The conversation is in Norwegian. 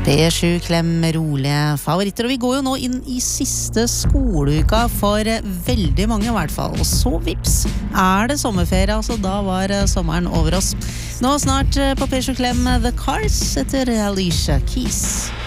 P7 Klem rolige favoritter, og vi går jo nå inn i siste skoleuka for veldig mange I hvert fall, og så vips det sommerferie, altså da var sommeren over oss. Nå snart på P7 Klem The Cars etter Alicia Keys.